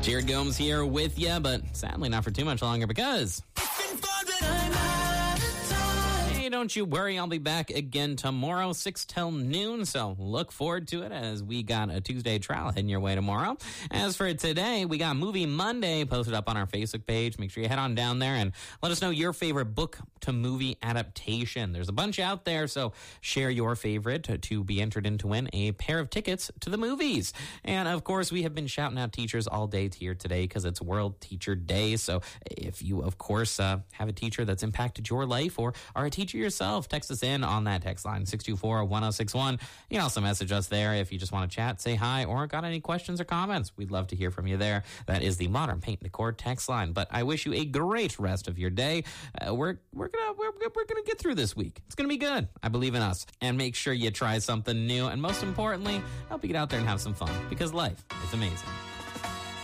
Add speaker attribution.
Speaker 1: Jared Gomes here with you, but sadly not for too much longer because... Hey, don't you worry, I'll be back again tomorrow, 6 till noon, so look forward to it as we got a Tuesday trial heading your way tomorrow. As for today, we got Movie Monday posted up on our Facebook page. Make sure you head on down there and let us know your favorite book to movie adaptation. There's a bunch out there, so share your favorite to be entered in to win a pair of tickets to the movies. And of course, we have been shouting out teachers all day here today because it's World Teacher Day. So if you, of course, have a teacher that's impacted your life or are a teacher yourself, text us in on that text line, 624-1061. You can also message us there if you just want to chat, say hi, or got any questions or comments. We'd love to hear from you there. That is the Modern Paint and Decor text line. But I wish you a great rest of your day. We're gonna get through this week. It's gonna be good. I believe in us. And make sure you try something new. And most importantly, help you get out there and have some fun because life is amazing.